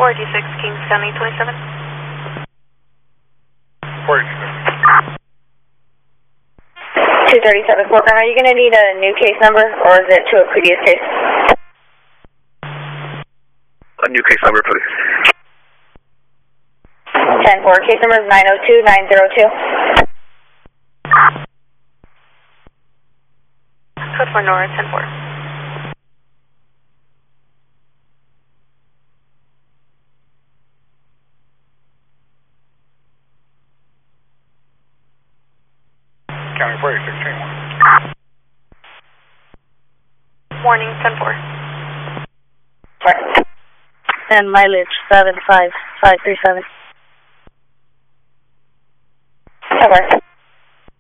486 Kings County 27. 486. 237 Fulton, are you going to need a new case number, or is it to a previous case? A new case number, please. 10-4, case number is 902-902. Code 4 Nora, 10-4. County 486, chain 1. Warning, 10-4. And mileage 75537. Over.